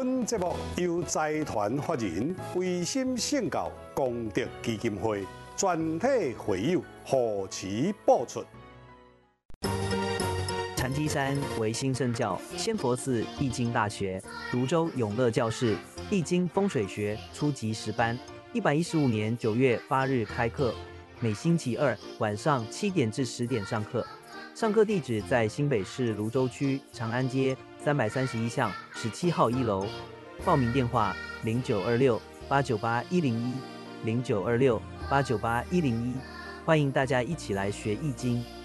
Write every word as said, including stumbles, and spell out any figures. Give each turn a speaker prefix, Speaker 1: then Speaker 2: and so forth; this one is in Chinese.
Speaker 1: 本节目由财团法人维心圣教功德基金会全体会友护持播出。
Speaker 2: 禅机山维新圣教仙佛寺易经大学泸州永乐教室易经风水学初级十班，一百一十五年九月八日开课，每星期二晚上七点至十点上课。上课地址在新北市泸州区长安街三百三十一巷十七号一楼。报名电话零九二六八九八一零一零九二六八九八一零一，欢迎大家一起来学易经。